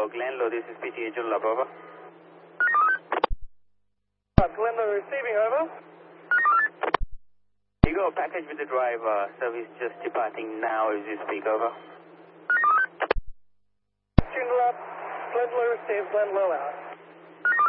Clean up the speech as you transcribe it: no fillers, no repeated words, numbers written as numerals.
Glenlow, this is PTA Joondalup, over. Glenlow receiving, over. You go, package with the driver, service just departing now as you speak, over. Joondalup, Glenlow received, Glenlow out.